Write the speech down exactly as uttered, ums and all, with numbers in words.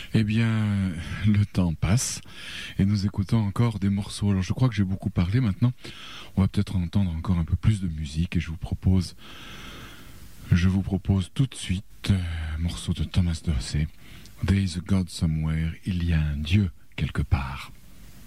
Eh bien, le temps passe et nous écoutons encore des morceaux. Alors je crois que j'ai beaucoup parlé maintenant. On va peut-être entendre encore un peu plus de musique et je vous propose, je vous propose tout de suite un morceau de Thomas Dorsey. There is a God somewhere. Il y a un Dieu quelque part.